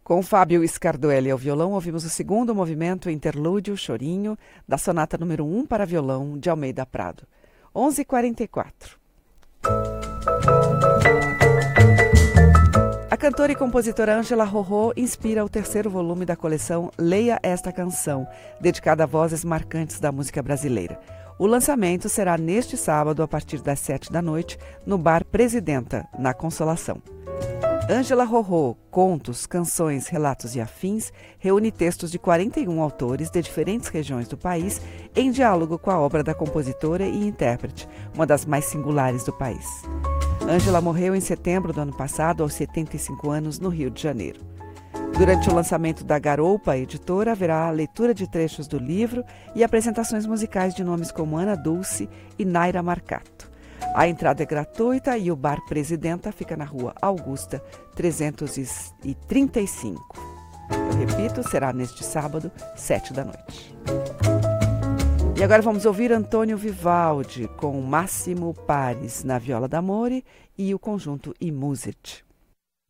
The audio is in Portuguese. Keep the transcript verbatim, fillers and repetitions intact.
Com Fábio Scardoelli ao violão, ouvimos o segundo movimento Interlúdio Chorinho da sonata número um para violão de Almeida Prado. onze e quarenta e quatro. A cantora e compositora Ângela Rorô inspira o terceiro volume da coleção Leia Esta Canção, dedicada a vozes marcantes da música brasileira. O lançamento será neste sábado, a partir das sete da noite, no Bar Presidenta, na Consolação. Ângela Rorô, contos, canções, relatos e afins, reúne textos de quarenta e um autores de diferentes regiões do país em diálogo com a obra da compositora e intérprete, uma das mais singulares do país. Ângela morreu em setembro do ano passado, aos setenta e cinco anos, no Rio de Janeiro. Durante o lançamento da Garoupa Editora, haverá a leitura de trechos do livro e apresentações musicais de nomes como Ana Dulce e Naira Marcato. A entrada é gratuita e o Bar Presidenta fica na Rua Augusta, trezentos e trinta e cinco. Eu repito, será neste sábado, sete da noite. E agora vamos ouvir Antônio Vivaldi com Máximo Pares na viola d'amore e o conjunto I Music.